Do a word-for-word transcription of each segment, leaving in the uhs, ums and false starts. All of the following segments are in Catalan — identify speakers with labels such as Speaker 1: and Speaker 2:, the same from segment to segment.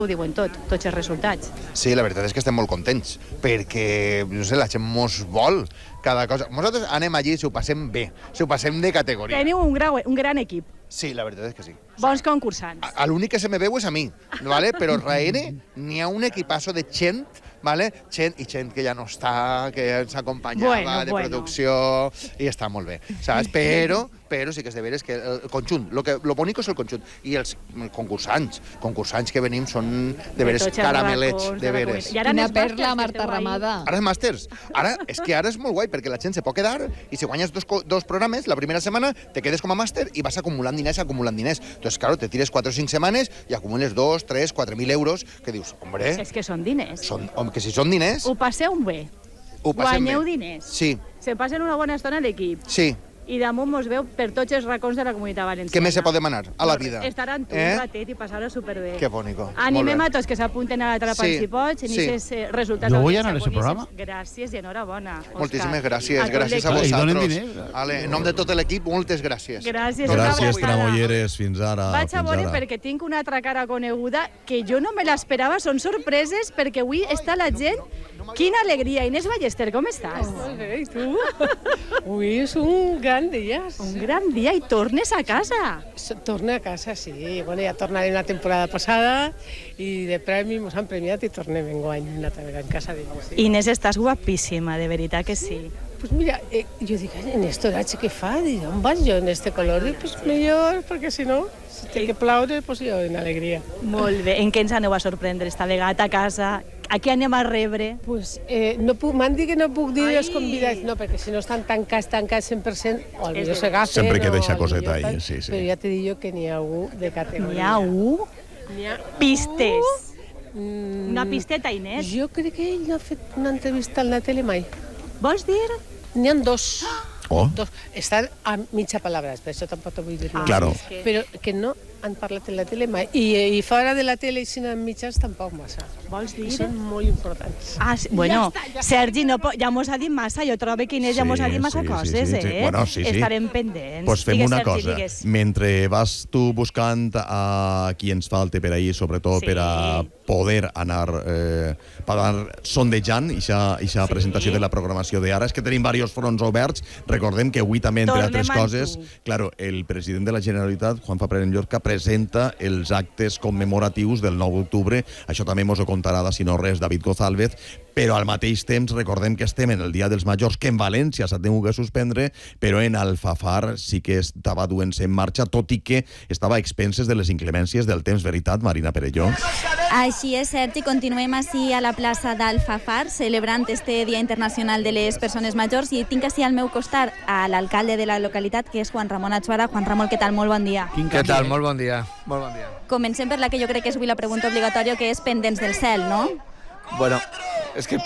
Speaker 1: ho diuen tot, tots els resultats.
Speaker 2: Sí, la veritat és que estem molt contents, perquè, no sé, la gent mos vol cada cosa. Nosaltres anem allí si ho passem bé, si ho passem de categoria.
Speaker 1: Teniu un, grau, un gran equip.
Speaker 2: Sí, la veritat és que sí.
Speaker 1: Bons concursants.
Speaker 2: A, a l'únic que se me veu és a mi, ¿vale? Però darrere n'hi ha un equipasso de gent, ¿vale? Gent, i gent que ja no està, que ens acompanyava
Speaker 1: bueno,
Speaker 2: de
Speaker 1: bueno.
Speaker 2: producció, i està molt bé, saps? Però, però sí que és de veres que el conjunt, lo, que, lo bonico és el conjunt, i els concursants, concursants que venim són de veres caramelets, de veres.
Speaker 3: Quina perla, Marta Ramada.
Speaker 2: Ara és màsters. Ara, és que ara és molt guai, perquè la gent se pot quedar i si guanyes dos, dos programes, la primera setmana te quedes com a màster i vas acumulant diners, acumulant diners. Entonces, claro, te tires quatre o cinc setmanes i acumules dos, tres, quatre mil euros, que dius, hombre...
Speaker 1: És que són diners.
Speaker 2: Són, home, que si són diners...
Speaker 1: Ho passeu bé.
Speaker 2: Ho passem
Speaker 1: Guanyeu
Speaker 2: bé.
Speaker 1: diners.
Speaker 2: Sí.
Speaker 1: Se passen una bona estona a l'equip.
Speaker 2: Sí.
Speaker 1: I damunt mos veu per tots els racons de la comunitat valenciana.
Speaker 2: Què més se pot demanar a la vida?
Speaker 1: Estar amb tu
Speaker 2: eh?
Speaker 1: un ratet i passar-ho superbé.
Speaker 2: Que bonico.
Speaker 1: Animem a tots que s'apunten a la trapa
Speaker 2: sí.
Speaker 1: si pots, en
Speaker 2: sí.
Speaker 1: aquests eh, resultats.
Speaker 4: Jo vull anar a aquest programa.
Speaker 1: Gràcies i enhorabona, Òscar.
Speaker 2: Moltíssimes gràcies, gràcies a vosaltres. Ale, en nom de tot l'equip, moltes gràcies.
Speaker 1: Gràcies.
Speaker 5: Gràcies, Tramolleres, fins ara.
Speaker 1: Vaig a veure perquè tinc una altra cara coneguda que jo no me l'esperava, són sorpreses perquè avui està la gent. Quina alegria. Inés Ballester, com estàs?
Speaker 6: Molt bé, i tu? Avui és un gran dia.
Speaker 1: Un gran dia i tornes a casa.
Speaker 6: Torno a casa, sí. Bueno, ja tornaré la temporada passada i de premi ens han premiat i tornem enguany una altra vegada en casa. Sí.
Speaker 1: Inés, estàs guapíssima, de veritat que sí.
Speaker 6: Pues mira, eh, jo dic, en este horatge què fa? Dic, on vas jo en este color? Dic, pues millor, perquè si no, si té que plaure, pues jo en alegria.
Speaker 1: Molt bé. En què ens aneu a sorprendre esta vegada a casa? A què anem a rebre?
Speaker 6: Pues, eh, no puc, m'han dit que no puc dir els convidats, no, perquè si no estan tancats, tancats cent per cent, o potser s'agafen...
Speaker 5: Sempre que
Speaker 6: o
Speaker 5: deixa coseta
Speaker 6: millor,
Speaker 5: ahí, sí, sí.
Speaker 6: Però ja te dic jo que n'hi ha un de categoria.
Speaker 1: N'hi ha un?
Speaker 6: N'hi ha
Speaker 1: Pistes.
Speaker 6: Mm,
Speaker 1: Una pisteta, Inés.
Speaker 6: Jo crec que ell no ha fet una entrevista a la tele mai.
Speaker 1: Vols dir?
Speaker 6: N'hi ha dos.
Speaker 5: Oh.
Speaker 6: dos. Estan a mitja palabra, per això tampoc t'ho vull dir.
Speaker 1: Ah,
Speaker 5: Claro.
Speaker 1: és que...
Speaker 6: Però que no han parlat en la tele mai. I, i fora de la tele i sin en mitjans tampoc massa.
Speaker 1: Vols dir?
Speaker 6: I són molt importants.
Speaker 1: Ah, sí. Bueno,
Speaker 6: Ja està, ja està.
Speaker 1: Sergi, no, po- ja mos ha dit massa, jo trobo que Inés ja
Speaker 5: Sí,
Speaker 1: mos ha dit massa
Speaker 5: sí, sí,
Speaker 1: coses,
Speaker 5: sí, sí.
Speaker 1: eh?
Speaker 5: Bueno, sí, sí.
Speaker 1: Estarem pendents.
Speaker 5: Pues fem
Speaker 1: Digues,
Speaker 5: una
Speaker 1: Sergi,
Speaker 5: cosa.
Speaker 1: digues.
Speaker 5: Mentre vas tu buscant a qui ens falta per ahir, sobretot
Speaker 1: Sí.
Speaker 5: per a poder anar, eh, per anar sondejant aquesta
Speaker 1: Sí.
Speaker 5: presentació de la programació d'ara, és que tenim diversos fronts oberts. Recordem que avui també, entre
Speaker 1: Tornem
Speaker 5: altres
Speaker 1: amb
Speaker 5: coses,
Speaker 1: tu.
Speaker 5: claro, el president de la Generalitat, Juan Pérez Llorca, presenta els actes commemoratius del nou d'octubre. Això també mos ho contarà, si no res, David González. Però al mateix temps recordem que estem en el Dia dels Majors, que en València s'ha tingut que suspendre, però en Alfafar sí que estava duent-se en marxa, tot i que estava a expenses de les inclemències del temps. Veritat, Marina Perelló?
Speaker 7: Així és, Sergi, continuem així a la plaça d'Alfafar, celebrant este Dia Internacional de les Persones Majors, i tinc així al meu costat a l'alcalde de la localitat, que és Juan Ramon Achuara. Juan Ramon, què tal? Molt bon dia.
Speaker 8: Què tal? Molt bon dia. Molt bon dia.
Speaker 7: Comencem per la que jo crec que és avui la pregunta obligatòria, que és pendents del cel, no?
Speaker 8: Bueno, és que...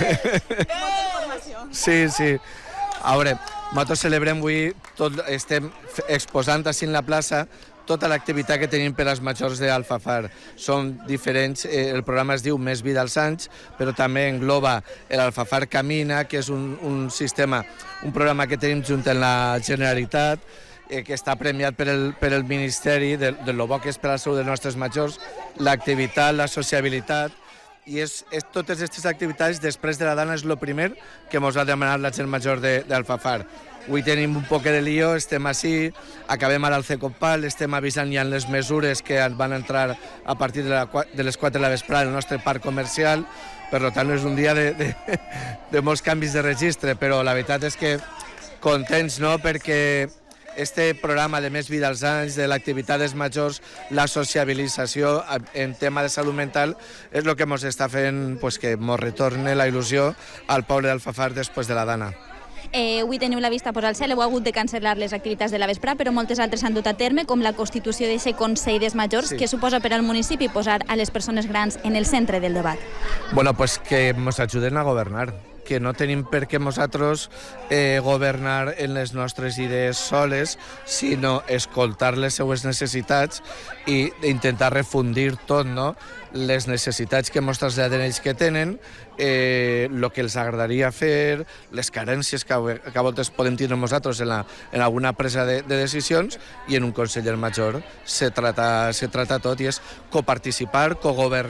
Speaker 8: Sí, sí. A veure, nosaltres celebrem avui, tot, estem exposant així en la plaça tota l'activitat que tenim per als majors d'Alfafar. Són diferents, eh, el programa es diu Més vida als anys, però també engloba l'Alfafar Camina, que és un, un sistema, un programa que tenim junt amb la Generalitat, eh, que està premiat per el, per el Ministeri de, de lo bo que és per a la salut dels nostres majors, l'activitat, la sociabilitat, i és, és, totes aquestes activitats després de la Dana és el primer que ens va demanar la gent major d'Alfafar. Avui tenim un poc de lío, estem així, acabem ara el Cecopal, estem avisant ja en les mesures que van entrar a partir de, la, de les quatre de la vesprada al nostre parc comercial, per tant és un dia de, de, de molts canvis de registre, però la veritat és que contents, no?, perquè este programa de Més vida als anys, de l'activitat dels majors, la sociabilització en tema de salut mental, és el que ens està fent pues, que ens retorne la il·lusió al poble d'Alfafar després de la Dana.
Speaker 7: Eh, avui teniu la vista posar al cel, heu hagut de cancel·lar les activitats de la vesprà, però moltes altres s'han dut a terme, com la constitució d'aquest Consell dels Majors,
Speaker 8: Sí.
Speaker 7: que suposa per al municipi posar a les persones grans en el centre del debat.
Speaker 8: Bueno, pues que ens ajuden a governar. que no tenim per què nosaltres eh, governar en les nostres idees soles, sinó escoltar les seues necessitats i intentar refundir tot, no? Les necessitats que ens traslladen ells que tenen, eh, el que els agradaria fer, les carències que, que a voltes podem tenir nosaltres en, la, en alguna presa de, de decisions, i en un conseller major se trata, se trata tot i és coparticipar, cogovernar,